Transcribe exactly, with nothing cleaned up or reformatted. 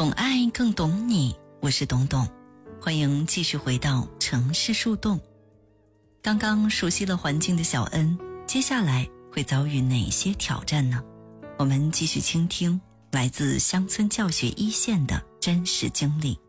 懂爱更懂你，我是董董，欢迎继续回到城市树洞。刚刚熟悉了环境的小恩，接下来会遭遇哪些挑战呢？我们继续倾听来自乡村教学一线的真实经历。